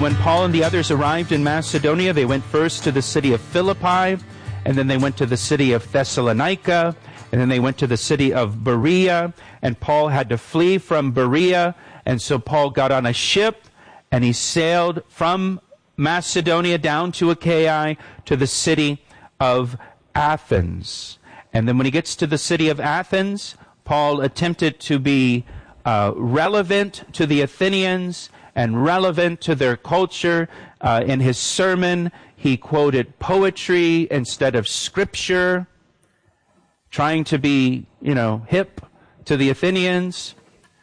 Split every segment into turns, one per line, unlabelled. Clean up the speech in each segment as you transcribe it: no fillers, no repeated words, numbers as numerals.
When Paul and the others arrived in Macedonia, they went first to the city of Philippi, and then they went to the city of Thessalonica, and then they went to the city of Berea, and Paul had to flee from Berea, and so Paul got on a ship, and he sailed from Macedonia down to Achaia to the city of Athens. And then when he gets to the city of Athens, Paul attempted to be relevant to the Athenians and relevant to their culture. In his sermon, he quoted poetry instead of scripture, trying to be, hip to the Athenians.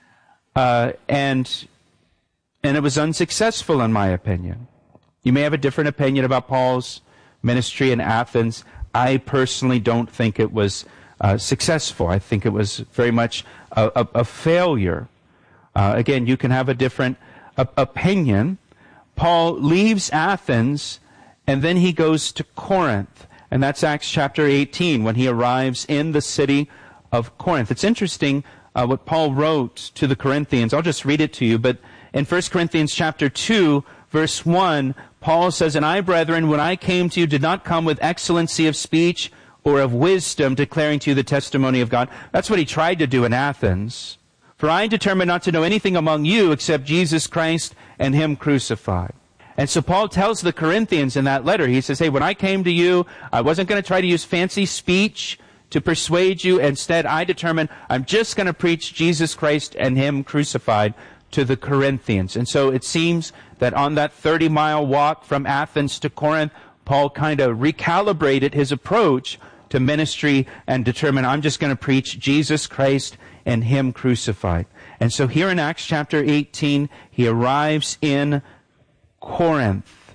And it was unsuccessful, in my opinion. You may have a different opinion about Paul's ministry in Athens. I personally don't think it was successful. I think it was very much a failure. Again, you can have a different opinion. Paul leaves Athens, and then he goes to Corinth. And that's Acts chapter 18, when he arrives in the city of Corinth. It's interesting what Paul wrote to the Corinthians. I'll just read it to you. But in 1 Corinthians chapter 2, verse 1, Paul says, "And I, brethren, when I came to you, did not come with excellency of speech or of wisdom, declaring to you the testimony of God." That's what he tried to do in Athens. "For I determined not to know anything among you except Jesus Christ and Him crucified." And so Paul tells the Corinthians in that letter, he says, hey, when I came to you, I wasn't going to try to use fancy speech to persuade you. Instead, I determined I'm just going to preach Jesus Christ and Him crucified to the Corinthians. And so it seems that on that 30-mile walk from Athens to Corinth, Paul kind of recalibrated his approach to ministry and determined, I'm just going to preach Jesus Christ and Him crucified. And so here in Acts chapter 18, he arrives in Corinth.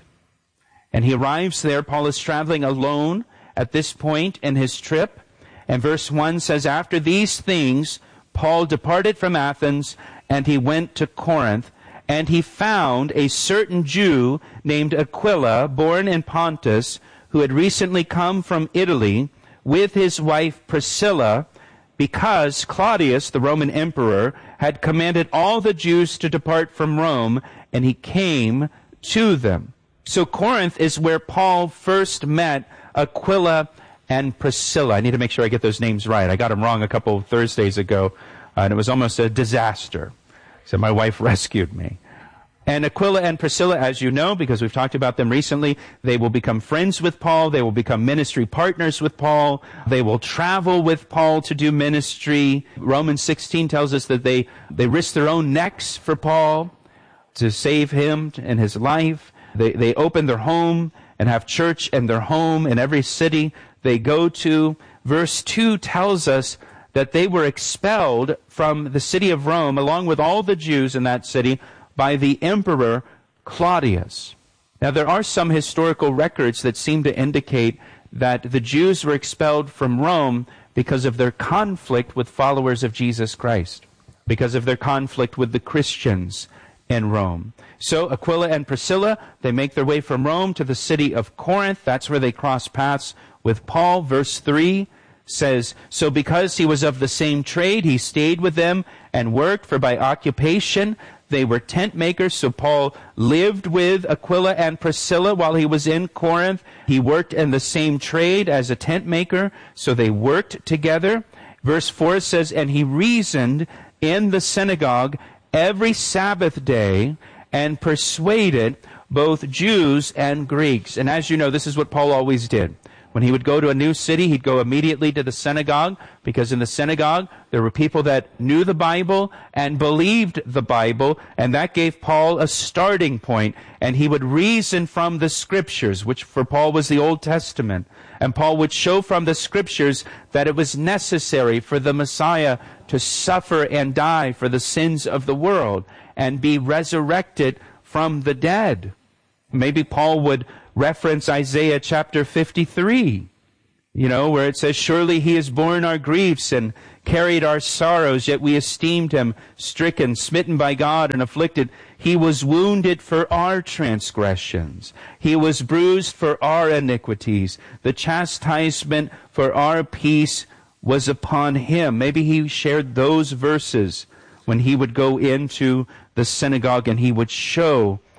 And he arrives there. Paul is traveling alone at this point in his trip. And verse 1 says, "After these things, Paul departed from Athens, and he went to Corinth. And he found a certain Jew named Aquila, born in Pontus, who had recently come from Italy, with his wife Priscilla, because Claudius, the Roman emperor, had commanded all the Jews to depart from Rome, and he came to them." So Corinth is where Paul first met Aquila and Priscilla. I need to make sure I get those names right. I got them wrong a couple of Thursdays ago, and it was almost a disaster. So my wife rescued me. And Aquila and Priscilla, as you know, because we've talked about them recently, they will become friends with Paul. They will become ministry partners with Paul. They will travel with Paul to do ministry. Romans 16 tells us that they risk their own necks for Paul to save him and his life. They open their home and have church in their home in every city they go to. Verse 2 tells us that they were expelled from the city of Rome, along with all the Jews in that city, by the emperor Claudius. Now, there are some historical records that seem to indicate that the Jews were expelled from Rome because of their conflict with followers of Jesus Christ, because of their conflict with the Christians in Rome. So Aquila and Priscilla, they make their way from Rome to the city of Corinth. That's where they cross paths with Paul. Verse 3 says, "So because he was of the same trade, he stayed with them and worked, for by occupation they were tent makers." So Paul lived with Aquila and Priscilla while he was in Corinth. He worked in the same trade as a tent maker, so they worked together. Verse 4 says, "And he reasoned in the synagogue every Sabbath day and persuaded both Jews and Greeks." And as you know, this is what Paul always did. When he would go to a new city, he'd go immediately to the synagogue, because in the synagogue, there were people that knew the Bible and believed the Bible, and that gave Paul a starting point. And he would reason from the Scriptures, which for Paul was the Old Testament. And Paul would show from the Scriptures that it was necessary for the Messiah to suffer and die for the sins of the world and be resurrected from the dead. Maybe Paul would reference Isaiah chapter 53, where it says, "Surely he has borne our griefs and carried our sorrows, yet we esteemed him stricken, smitten by God, and afflicted. He was wounded for our transgressions. He was bruised for our iniquities. The chastisement for our peace was upon him." Maybe he shared those verses when he would go into the synagogue, and he would show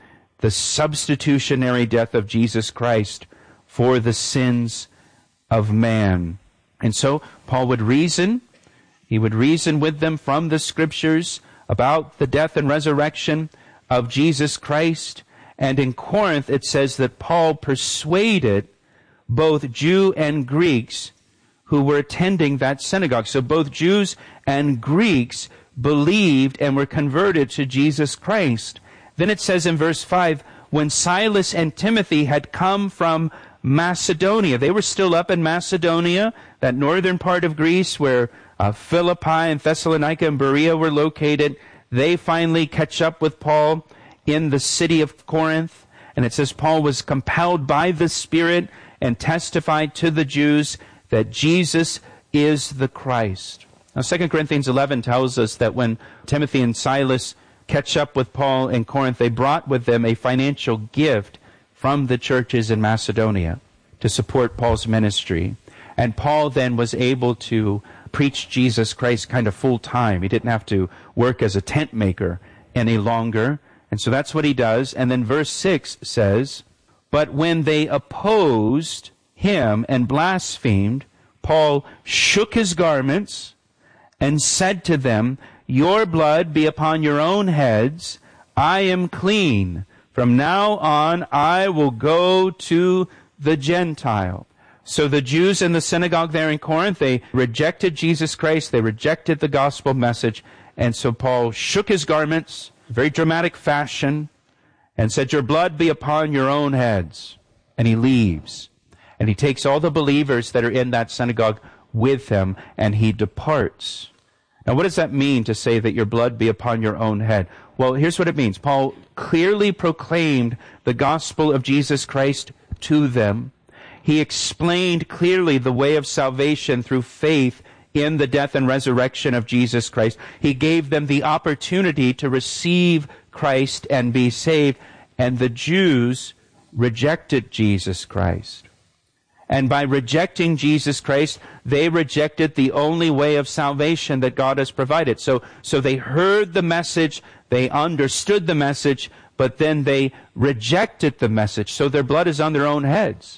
the substitutionary death of Jesus Christ for the sins of man. And so Paul would reason. He would reason with them from the Scriptures about the death and resurrection of Jesus Christ. And in Corinth, it says that Paul persuaded both Jew and Greeks who were attending that synagogue. So both Jews and Greeks believed and were converted to Jesus Christ. Then it says in verse 5, when Silas and Timothy had come from Macedonia, they were still up in Macedonia, that northern part of Greece where Philippi and Thessalonica and Berea were located. They finally catch up with Paul in the city of Corinth. And it says Paul was compelled by the Spirit and testified to the Jews that Jesus is the Christ. Now 2 Corinthians 11 tells us that when Timothy and Silas catch up with Paul in Corinth, they brought with them a financial gift from the churches in Macedonia to support Paul's ministry. And Paul then was able to preach Jesus Christ kind of full time. He didn't have to work as a tent maker any longer. And so that's what he does. And then verse 6 says, but when they opposed him and blasphemed, Paul shook his garments and said to them, your blood be upon your own heads. I am clean. From now on, I will go to the Gentile. So the Jews in the synagogue there in Corinth, they rejected Jesus Christ. They rejected the gospel message. And so Paul shook his garments, very dramatic fashion, and said, your blood be upon your own heads. And he leaves. And he takes all the believers that are in that synagogue with him, and he departs. Now, what does that mean to say that your blood be upon your own head? Well, here's what it means. Paul clearly proclaimed the gospel of Jesus Christ to them. He explained clearly the way of salvation through faith in the death and resurrection of Jesus Christ. He gave them the opportunity to receive Christ and be saved. And the Jews rejected Jesus Christ. And by rejecting Jesus Christ, they rejected the only way of salvation that God has provided. So they heard the message, they understood the message, but then they rejected the message. So their blood is on their own heads.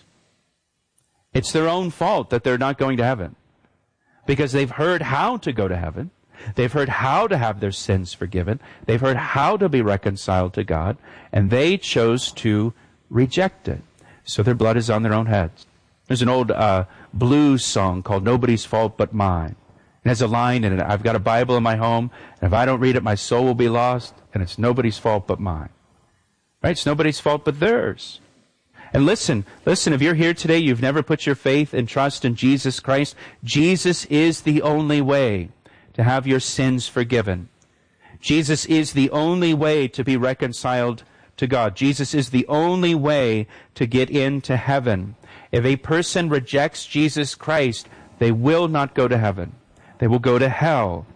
It's their own fault that they're not going to heaven. Because they've heard how to go to heaven. They've heard how to have their sins forgiven. They've heard how to be reconciled to God. And they chose to reject it. So their blood is on their own heads. There's an old blues song called Nobody's Fault But Mine. It has a line in it, I've got a Bible in my home, and if I don't read it, my soul will be lost, and it's nobody's fault but mine. Right? It's nobody's fault but theirs. And listen, if you're here today, you've never put your faith and trust in Jesus Christ, Jesus is the only way to have your sins forgiven. Jesus is the only way to be reconciled to God. Jesus is the only way to get into heaven. If a person rejects Jesus Christ, they will not go to heaven. They will go to hell.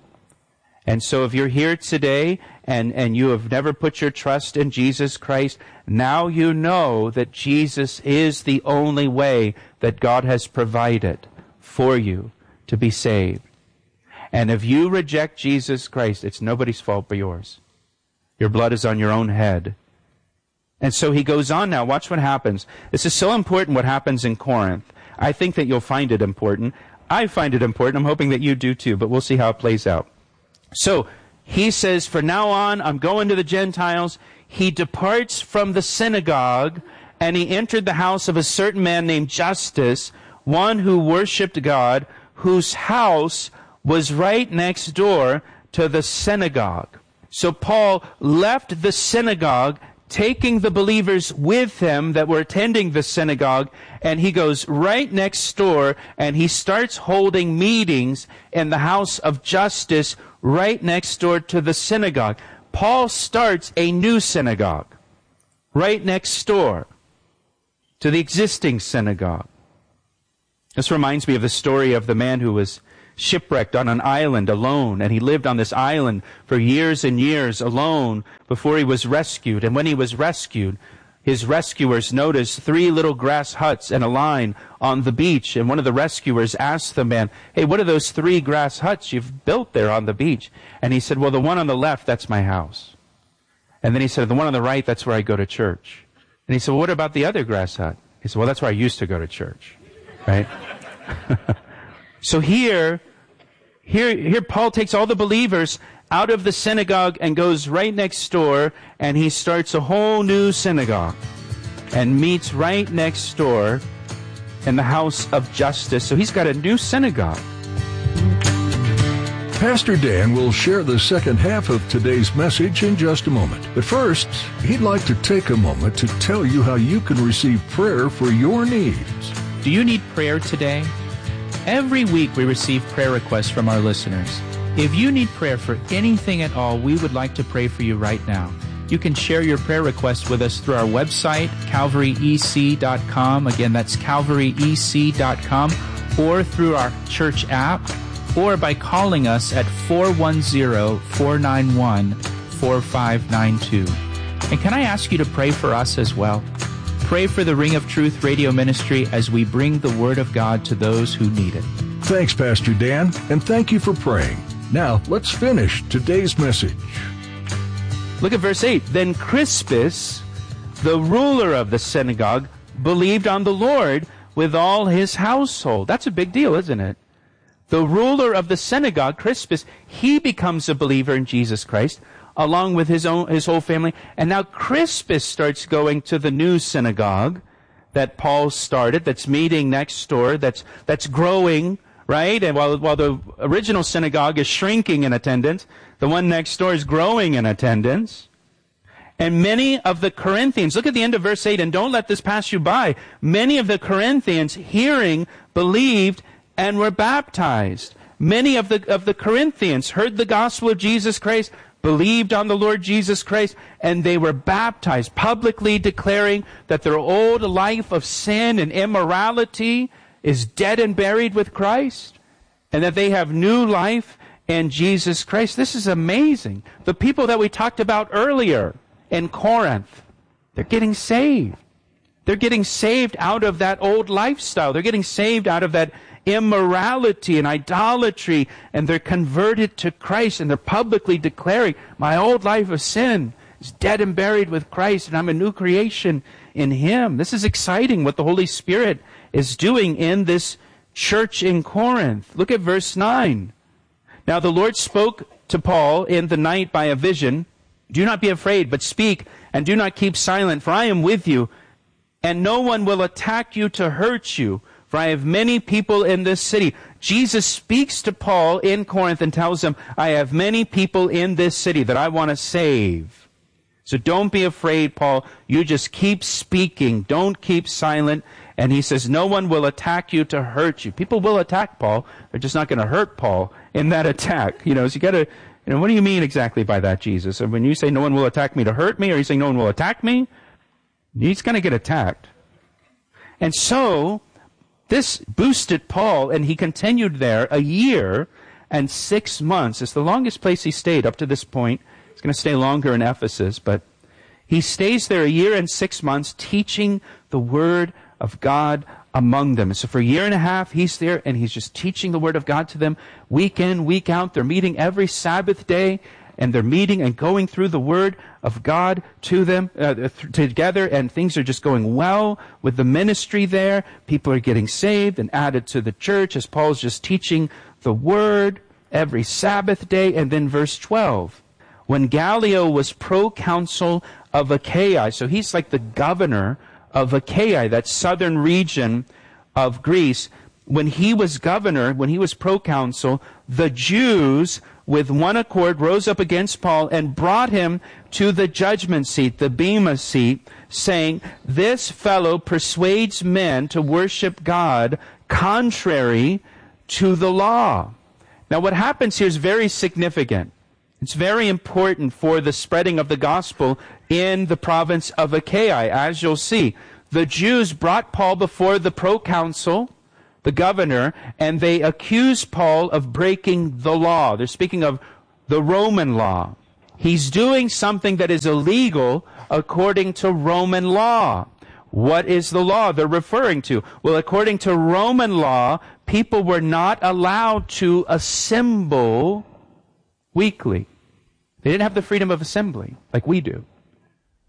And so if you're here today and you have never put your trust in Jesus Christ, now you know that Jesus is the only way that God has provided for you to be saved. And if you reject Jesus Christ, it's nobody's fault but yours. Your blood is on your own head. And so he goes on now. Watch what happens. This is so important what happens in Corinth. I think that you'll find it important. I find it important. I'm hoping that you do too, but we'll see how it plays out. So he says, from now on, I'm going to the Gentiles. He departs from the synagogue, and he entered the house of a certain man named Justus, one who worshipped God, whose house was right next door to the synagogue. So Paul left the synagogue, taking the believers with him that were attending the synagogue, and he goes right next door, and he starts holding meetings in the house of Justus right next door to the synagogue. Paul starts a new synagogue right next door to the existing synagogue. This reminds me of the story of the man who was shipwrecked on an island alone, and he lived on this island for years and years alone before he was rescued. And when he was rescued, his rescuers noticed 3 little grass huts and a line on the beach. And one of the rescuers asked the man, hey, what are those 3 grass huts you've built there on the beach? And he said, well, the one on the left, that's my house. And then he said, the one on the right, that's where I go to church. And he said, well, what about the other grass hut? He said, well, that's where I used to go to church. Right? So here Paul takes all the believers out of the synagogue and goes right next door, and he starts a whole new synagogue and meets right next door in the house of justice. So he's got a new synagogue.
Pastor Dan will share the second half of today's message in just a moment. But first, he'd like to take a moment to tell you how you can receive prayer for your needs.
Do you need prayer today? Every week we receive prayer requests from our listeners. If you need prayer for anything at all, we would like to pray for you right now. You can share your prayer request with us through our website, calvaryec.com. Again, that's calvaryec.com, or through our church app, or by calling us at 410-491-4592. And can I ask you to pray for us as well? Pray for the Ring of Truth radio ministry as we bring the Word of God to those who need it.
Thanks, Pastor Dan, and thank you for praying. Now, let's finish today's message.
Look at verse 8. Then Crispus, the ruler of the synagogue, believed on the Lord with all his household. That's a big deal, isn't it? The ruler of the synagogue, Crispus, he becomes a believer in Jesus Christ, along with his whole family. And now Crispus starts going to the new synagogue that Paul started, that's meeting next door, that's growing, right? And while the original synagogue is shrinking in attendance, the one next door is growing in attendance. And many of the Corinthians, look at the end of verse 8, and don't let this pass you by. Many of the Corinthians, hearing, believed, and were baptized. Many of the Corinthians heard the gospel of Jesus Christ, believed on the Lord Jesus Christ, and they were baptized, publicly declaring that their old life of sin and immorality is dead and buried with Christ, and that they have new life in Jesus Christ. This is amazing. The people that we talked about earlier in Corinth, they're getting saved. They're getting saved out of that old lifestyle. They're getting saved out of that immorality and idolatry, and they're converted to Christ, and they're publicly declaring, my old life of sin is dead and buried with Christ, and I'm a new creation in Him. This is exciting what the Holy Spirit is doing in this church in Corinth. Look at verse 9. Now the Lord spoke to Paul in the night by a vision. Do not be afraid, but speak, and do not keep silent, for I am with you, and no one will attack you to hurt you, for I have many people in this city. Jesus speaks to Paul in Corinth and tells him, I have many people in this city that I want to save. So don't be afraid, Paul. You just keep speaking. Don't keep silent. And he says, no one will attack you to hurt you. People will attack Paul. They're just not going to hurt Paul in that attack. So you got to, what do you mean exactly by that, Jesus? And when you say no one will attack me to hurt me, or you say no one will attack me, he's going to get attacked. And so this boosted Paul, and he continued there a year and 6 months. It's the longest place he stayed up to this point. He's going to stay longer in Ephesus, but he stays there a year and 6 months teaching the Word of God among them. And so for a year and a half, he's there, and he's just teaching the Word of God to them week in, week out. They're meeting every Sabbath day, and they're meeting and going through the Word of God to them together, and things are just going well with the ministry there. People are getting saved and added to the church as Paul's just teaching the Word every Sabbath day. And then verse 12, when Gallio was proconsul of Achaia, so he's like the governor of Achaia, that southern region of Greece. When he was governor, when he was proconsul, the Jews with one accord rose up against Paul and brought him to the judgment seat, the Bema seat, saying, this fellow persuades men to worship God contrary to the law. Now what happens here is very significant. It's very important for the spreading of the gospel in the province of Achaia, as you'll see. The Jews brought Paul before the proconsul, the governor, and they accused Paul of breaking the law. They're speaking of the Roman law. He's doing something that is illegal according to Roman law. What is the law they're referring to? Well, according to Roman law, people were not allowed to assemble weekly. They didn't have the freedom of assembly like we do.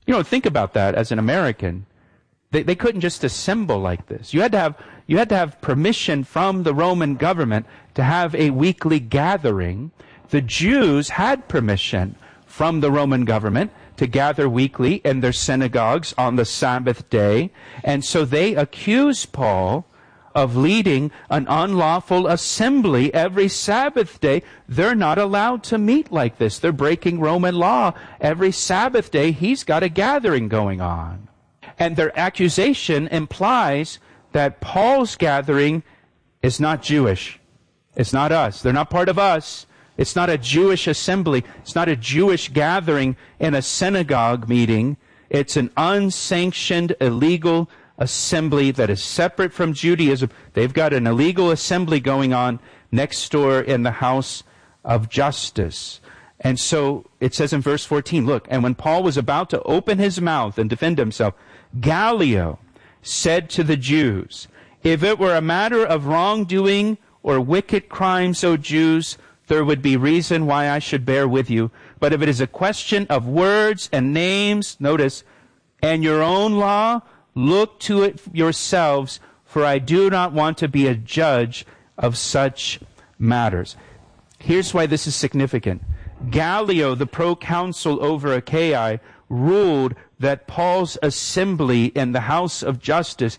Think about that as an American. They couldn't just assemble like this. You had to have permission from the Roman government to have a weekly gathering. The Jews had permission from the Roman government to gather weekly in their synagogues on the Sabbath day. And so they accuse Paul of leading an unlawful assembly every Sabbath day. They're not allowed to meet like this. They're breaking Roman law. Every Sabbath day, he's got a gathering going on. And their accusation implies that Paul's gathering is not Jewish. It's not us. They're not part of us. It's not a Jewish assembly. It's not a Jewish gathering in a synagogue meeting. It's an unsanctioned, illegal assembly that is separate from Judaism. They've got an illegal assembly going on next door in the house of justice. And so it says in verse 14, look, and when Paul was about to open his mouth and defend himself, Gallio said to the Jews, if it were a matter of wrongdoing or wicked crimes, O Jews, there would be reason why I should bear with you. But if it is a question of words and names, notice, and your own law, look to it yourselves, for I do not want to be a judge of such matters. Here's why this is significant. Gallio, the proconsul over Achaia, ruled that Paul's assembly in the house of justice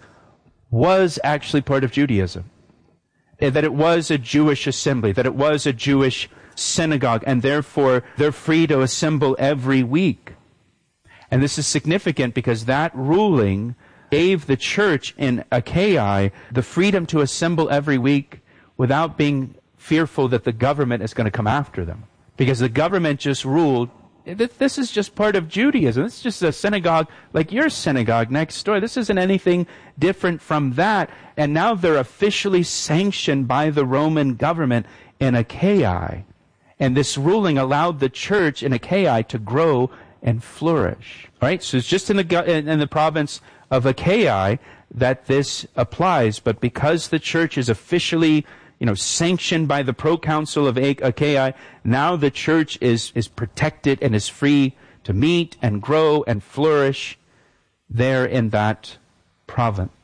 was actually part of Judaism. That it was a Jewish assembly, that it was a Jewish synagogue, and therefore they're free to assemble every week. And this is significant because that ruling gave the church in Achaia the freedom to assemble every week without being fearful that the government is going to come after them. Because the government just ruled, this is just part of Judaism. This is just a synagogue like your synagogue next door. This isn't anything different from that. And now they're officially sanctioned by the Roman government in Achaia. And this ruling allowed the church in Achaia to grow and flourish. All right? So it's just in the province of Achaia that this applies. But because the church is officially sanctioned by the proconsul of Achaia, now the church is protected and is free to meet and grow and flourish there in that province.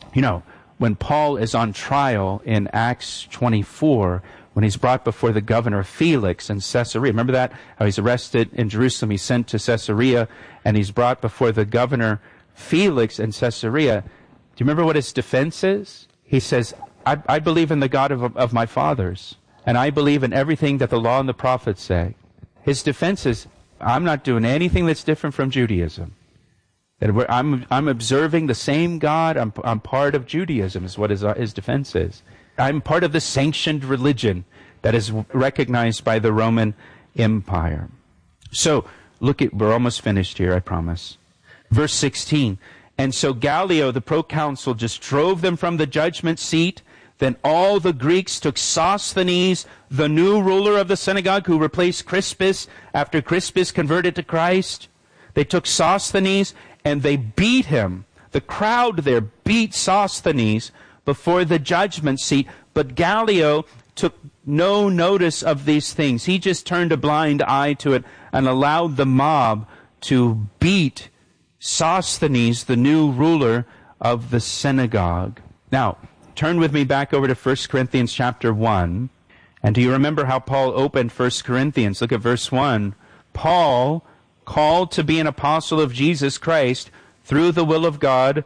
When Paul is on trial in Acts 24, when he's brought before the governor Felix in Caesarea, remember that? How he's arrested in Jerusalem, he's sent to Caesarea, and he's brought before the governor Felix in Caesarea. Do you remember what his defense is? He says, I believe in the God of my fathers, and I believe in everything that the law and the prophets say. His defense is, I'm not doing anything that's different from Judaism. That I'm observing the same God. I'm part of Judaism, is what his defense is. I'm part of the sanctioned religion that is recognized by the Roman Empire. So, we're almost finished here, I promise. Verse 16, and so Gallio, the proconsul, just drove them from the judgment seat. Then all the Greeks took Sosthenes, the new ruler of the synagogue, who replaced Crispus after Crispus converted to Christ. They took Sosthenes and they beat him. The crowd there beat Sosthenes before the judgment seat. But Gallio took no notice of these things. He just turned a blind eye to it and allowed the mob to beat Sosthenes, the new ruler of the synagogue. Now, turn with me back over to 1 Corinthians chapter 1. And do you remember how Paul opened 1 Corinthians? Look at verse 1. Paul, called to be an apostle of Jesus Christ through the will of God,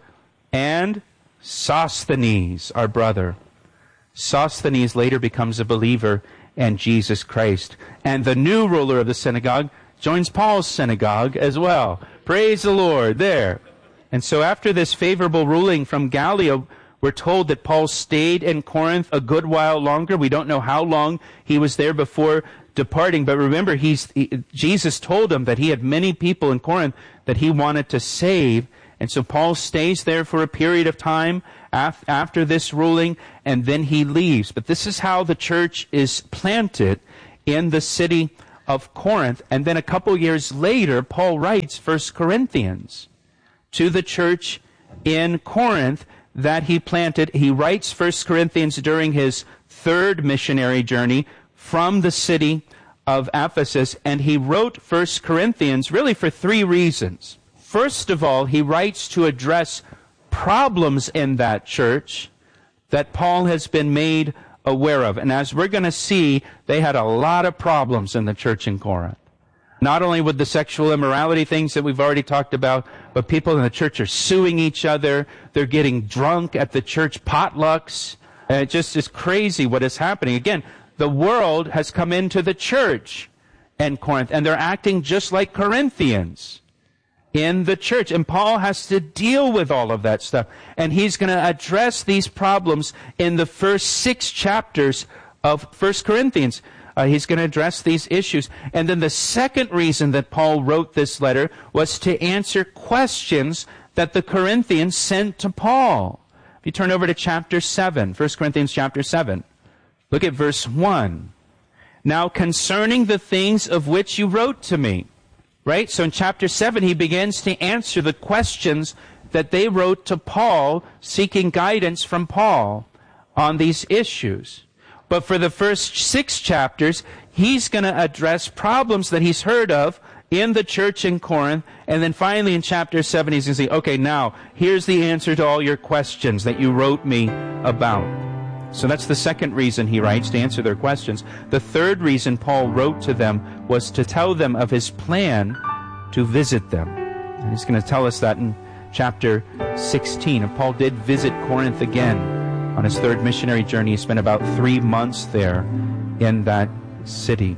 and Sosthenes, our brother. Sosthenes later becomes a believer in Jesus Christ. And the new ruler of the synagogue joins Paul's synagogue as well. Praise the Lord there. And so after this favorable ruling from Gallio, we're told that Paul stayed in Corinth a good while longer. We don't know how long he was there before departing. But remember, Jesus told him that he had many people in Corinth that he wanted to save. And so Paul stays there for a period of time after this ruling, and then he leaves. But this is how the church is planted in the city of Corinth. And then a couple years later, Paul writes 1 Corinthians to the church in Corinth that he planted. He writes 1 Corinthians during his third missionary journey from the city of Ephesus, and he wrote 1 Corinthians really for three reasons. First of all, he writes to address problems in that church that Paul has been made aware of. And as we're going to see, they had a lot of problems in the church in Corinth. Not only with the sexual immorality things that we've already talked about, but people in the church are suing each other. They're getting drunk at the church potlucks. And it just is crazy what is happening. Again, the world has come into the church in Corinth, and they're acting just like Corinthians in the church. And Paul has to deal with all of that stuff. And he's going to address these problems in the first 6 chapters of 1 Corinthians. He's going to address these issues. And then the second reason that Paul wrote this letter was to answer questions that the Corinthians sent to Paul. If you turn over to chapter 7, 1 Corinthians chapter 7, look at verse 1. Now concerning the things of which you wrote to me. Right? So in chapter 7, he begins to answer the questions that they wrote to Paul, seeking guidance from Paul on these issues. But for the first 6 chapters, he's going to address problems that he's heard of in the church in Corinth. And then finally in chapter 7, he's going to say, okay, now here's the answer to all your questions that you wrote me about. So that's the second reason he writes, to answer their questions. The third reason Paul wrote to them was to tell them of his plan to visit them. And he's going to tell us that in chapter 16. And Paul did visit Corinth again on his third missionary journey. He spent about 3 months there in that city.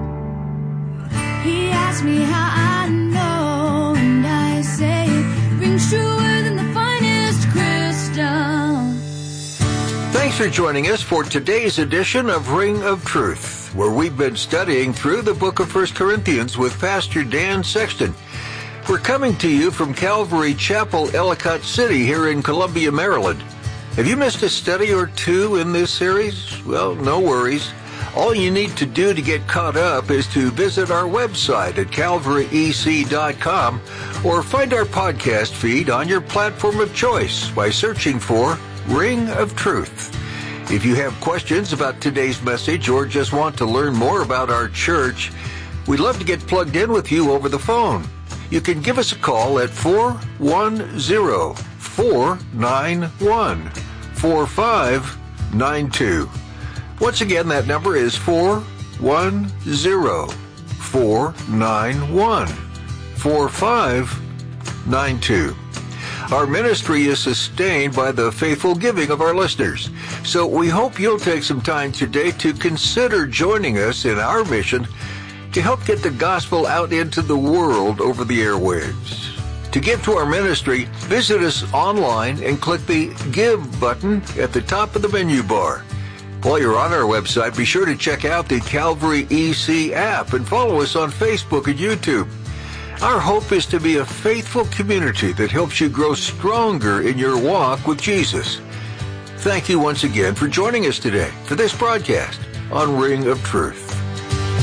He asked me how I know, and I say it rings truer than the finest crystal.
Thanks for joining us for today's edition of Ring of Truth, where we've been studying through the book of 1 Corinthians with Pastor Dan Sexton. We're coming to you from Calvary Chapel, Ellicott City, here in Columbia, Maryland. Have you missed a study or two in this series? Well, no worries. All you need to do to get caught up is to visit our website at calvaryec.com or find our podcast feed on your platform of choice by searching for Ring of Truth. If you have questions about today's message or just want to learn more about our church, we'd love to get plugged in with you over the phone. You can give us a call at 410-491-4592. Once again, that number is 410-491-4592. Our ministry is sustained by the faithful giving of our listeners. So we hope you'll take some time today to consider joining us in our mission to help get the gospel out into the world over the airwaves. To give to our ministry, visit us online and click the Give button at the top of the menu bar. While you're on our website, be sure to check out the Calvary EC app and follow us on Facebook and YouTube. Our hope is to be a faithful community that helps you grow stronger in your walk with Jesus. Thank you once again for joining us today for this broadcast on Ring of Truth.